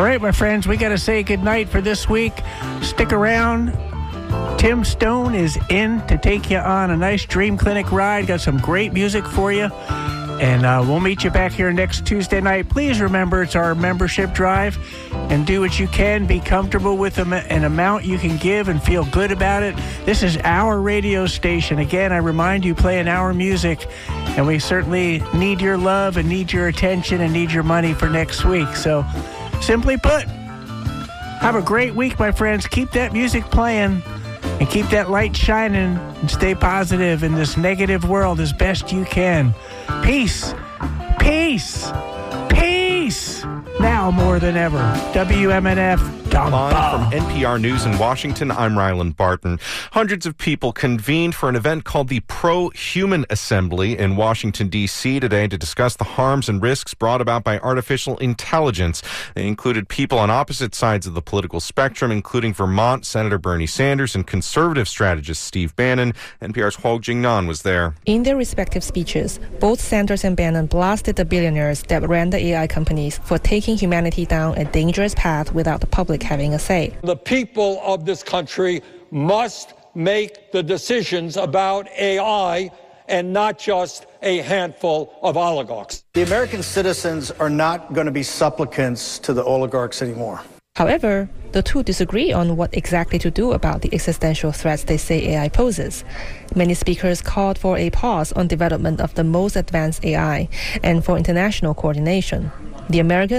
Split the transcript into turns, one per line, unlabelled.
right, my friends, we got to say goodnight for this week. Stick around. Tim Stone is in to take you on a nice Dream Clinic ride. Got some great music for you. And we'll meet you back here next Tuesday night. Please remember, it's our membership drive. And do what you can. Be comfortable with an amount you can give and feel good about it. This is our radio station. Again, I remind you, playing our music. And we certainly need your love and need your attention and need your money for next week. So, simply put, have a great week, my friends. Keep that music playing. And keep that light shining and stay positive in this negative world as best you can. Peace. Peace. Peace. Now more than ever. WMNF.
Live from NPR News in Washington, I'm Ryland Barton. Hundreds of people convened for an event called the Pro-Human Assembly in Washington, D.C. today to discuss the harms and risks brought about by artificial intelligence. They included people on opposite sides of the political spectrum, including Vermont Senator Bernie Sanders and conservative strategist Steve Bannon. NPR's Huog Jingnan was there.
In their respective speeches, both Sanders and Bannon blasted the billionaires that ran the AI companies for taking humanity down a dangerous path without the public having a say.
The people of this country must make the decisions about AI and not just a handful of oligarchs.
The American citizens are not going to be supplicants to the oligarchs anymore.
However, the two disagree on what exactly to do about the existential threats they say AI poses. Many speakers called for a pause on development of the most advanced AI and for international coordination. The American